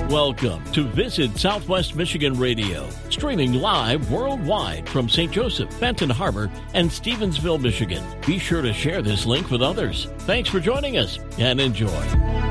Welcome to Visit Southwest Michigan Radio, streaming live worldwide from St. Joseph, Benton Harbor, and Stevensville, Michigan. Be sure to share this link with others. Thanks for joining us and enjoy.